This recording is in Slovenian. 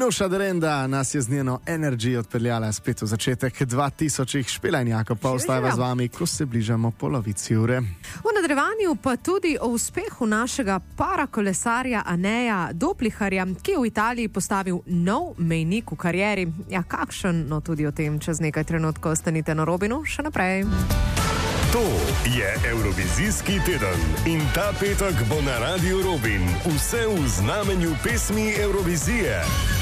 Nuša Derenda nas je z njeno Energy odpeljala spet v začetek 2000-ih. Špela in Jakob pa ostajava z vami, ko se bližamo polovici ure. V nadaljevanju pa tudi o uspehu našega parakolesarja Aneja Dopliharja, ki je v Italiji postavil nov mejnik v karieri. Ja, kakšen? No, tudi o tem čez nekaj trenutkov. Ostanite na Robinu, še naprej. To je Evrovizijski teden in ta petek bo na Radiu Robin vse v znamenju pesmi Evrovizije.